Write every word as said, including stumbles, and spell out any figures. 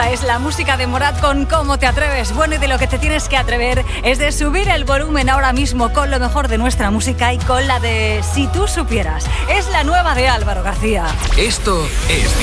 Esta es la música de Morat con Cómo te atreves. Bueno, y de lo que te tienes que atrever es de subir el volumen ahora mismo con lo mejor de nuestra música y con la de Si tú supieras. Es la nueva de Álvaro García. Esto es